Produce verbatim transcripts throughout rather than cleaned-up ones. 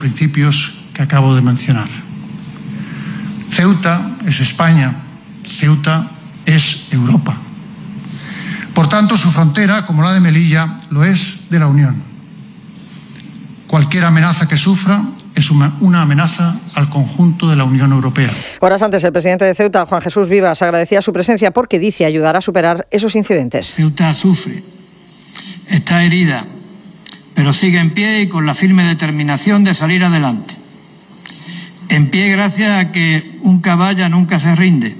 Principios que acabo de mencionar. Ceuta es España, Ceuta es Europa. Por tanto, su frontera, como la de Melilla, lo es de la Unión. Cualquier amenaza que sufra es una, una amenaza al conjunto de la Unión Europea. Horas antes, el presidente de Ceuta, Juan Jesús Vivas, agradecía su presencia porque dice ayudará a superar esos incidentes. Ceuta sufre, está herida, pero sigue en pie y con la firme determinación de salir adelante. En pie gracias a que un caballa nunca se rinde,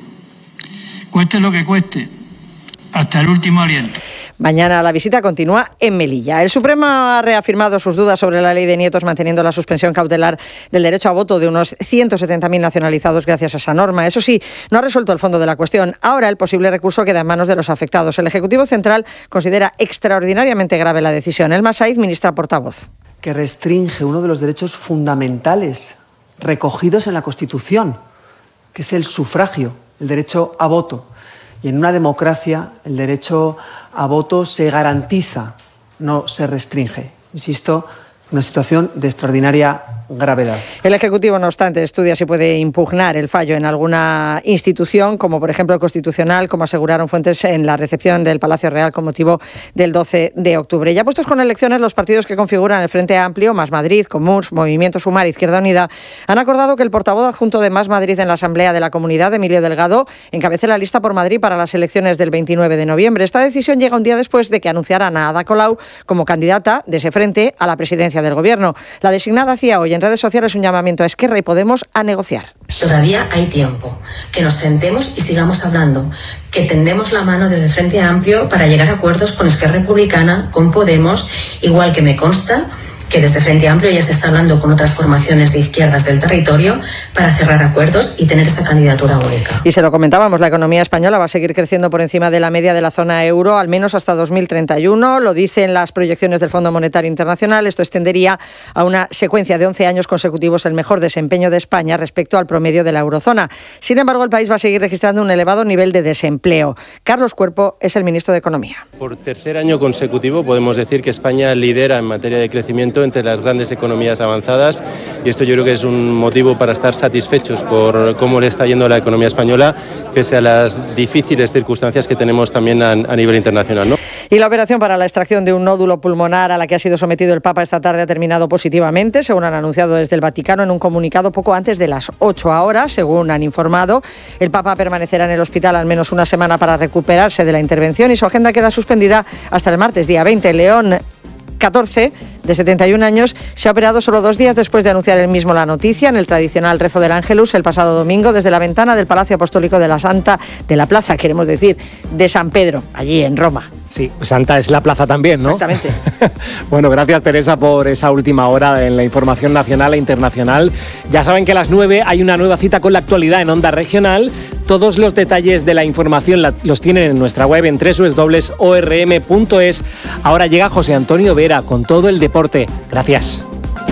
cueste lo que cueste, hasta el último aliento. Mañana la visita continúa en Melilla. El Supremo ha reafirmado sus dudas sobre la ley de nietos, manteniendo la suspensión cautelar del derecho a voto de unos ciento setenta mil nacionalizados gracias a esa norma. Eso sí, no ha resuelto el fondo de la cuestión. Ahora el posible recurso queda en manos de los afectados. El Ejecutivo Central considera extraordinariamente grave la decisión. Elma Saiz, ministra portavoz. Que restringe uno de los derechos fundamentales recogidos en la Constitución, que es el sufragio, el derecho a voto. Y en una democracia el derecho a voto se garantiza, no se restringe. Insisto, una situación de extraordinaria gravedad. El Ejecutivo, no obstante, estudia si puede impugnar el fallo en alguna institución, como por ejemplo el Constitucional, como aseguraron fuentes en la recepción del Palacio Real con motivo del doce de octubre. Ya puestos con elecciones, los partidos que configuran el Frente Amplio, Más Madrid, Comuns, Movimiento Sumar, Izquierda Unida, han acordado que el portavoz adjunto de Más Madrid en la Asamblea de la Comunidad, Emilio Delgado, encabece la lista por Madrid para las elecciones del veintinueve de noviembre. Esta decisión llega un día después de que anunciaran a Ada Colau como candidata de ese frente a la presidencia del Gobierno. La designada hacía hoy en redes sociales un llamamiento a Esquerra y Podemos a negociar. Todavía hay tiempo, que nos sentemos y sigamos hablando, que tendemos la mano desde Frente Amplio para llegar a acuerdos con Esquerra Republicana, con Podemos, igual que me consta que desde Frente Amplio ya se está hablando con otras formaciones de izquierdas del territorio para cerrar acuerdos y tener esa candidatura única. Y se lo comentábamos, la economía española va a seguir creciendo por encima de la media de la zona euro, al menos hasta dos mil treinta y uno, lo dicen las proyecciones del Fondo Monetario Internacional. Esto extendería a una secuencia de once años consecutivos el mejor desempeño de España respecto al promedio de la eurozona. Sin embargo, el país va a seguir registrando un elevado nivel de desempleo. Carlos Cuerpo es el ministro de Economía. Por tercer año consecutivo podemos decir que España lidera en materia de crecimiento entre las grandes economías avanzadas, y esto yo creo que es un motivo para estar satisfechos por cómo le está yendo a la economía española, pese a las difíciles circunstancias que tenemos también a, a nivel internacional, ¿no? Y la operación para la extracción de un nódulo pulmonar a la que ha sido sometido el Papa esta tarde ha terminado positivamente, según han anunciado desde el Vaticano en un comunicado poco antes de las ocho. Ahora, según han informado, el Papa permanecerá en el hospital al menos una semana para recuperarse de la intervención y su agenda queda suspendida hasta el martes, día veinte. León catorce, de setenta y un años, se ha operado solo dos días después de anunciar él mismo la noticia en el tradicional rezo del Ángelus el pasado domingo desde la ventana del Palacio Apostólico de la Santa, de la Plaza, queremos decir, de San Pedro, allí en Roma. Sí, Santa es la plaza también, ¿no? Exactamente. Bueno, gracias Teresa por esa última hora en la información nacional e internacional. Ya saben que a las nueve hay una nueva cita con la actualidad en Onda Regional. Todos los detalles de la información la, los tienen en nuestra web en doble u doble u doble u punto o r m punto es. Ahora llega José Antonio Vera con todo el deporte. Gracias.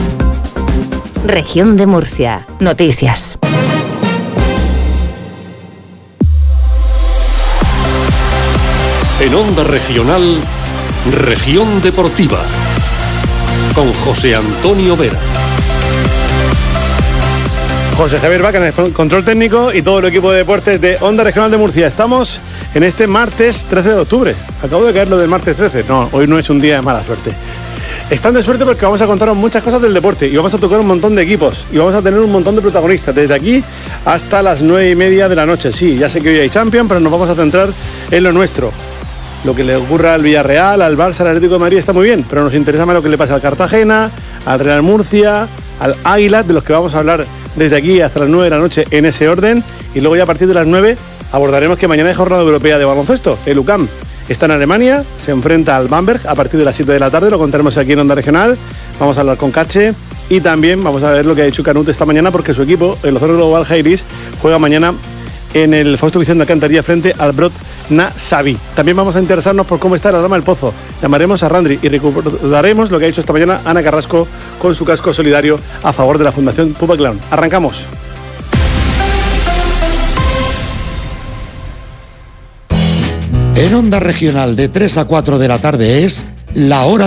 Región de Murcia. Noticias. En Onda Regional, Región Deportiva, con José Antonio Vera. José Javier Vaca en el control técnico y todo el equipo de deportes de Onda Regional de Murcia. Estamos en este martes trece de octubre. Acabo de caer lo del martes trece. No, hoy no es un día de mala suerte. Están de suerte porque vamos a contaros muchas cosas del deporte y vamos a tocar un montón de equipos y vamos a tener un montón de protagonistas desde aquí hasta las nueve y media de la noche. Sí, ya sé que hoy hay Champions, pero nos vamos a centrar en lo nuestro. Lo que le ocurra al Villarreal, al Barça, al Atlético de Madrid está muy bien, pero nos interesa más lo que le pasa al Cartagena, al Real Murcia, al Águila, de los que vamos a hablar desde aquí hasta las nueve de la noche en ese orden. Y luego ya a partir de las nueve abordaremos que mañana hay jornada europea de baloncesto. El U C A M está en Alemania, se enfrenta al Bamberg a partir de las siete de la tarde, lo contaremos aquí en Onda Regional. Vamos a hablar con Cache y también vamos a ver lo que ha dicho Canut esta mañana, porque su equipo, el Ozono Global Jairis, juega mañana en el Fausto Vicente Alcantarilla frente al Brot Nasaví. También vamos a interesarnos por cómo está la Rama del Pozo. Llamaremos a Randri y recordaremos lo que ha dicho esta mañana Ana Carrasco con su casco solidario a favor de la Fundación Pupa Clown. Arrancamos. En Onda Regional de tres a cuatro de la tarde es La Hora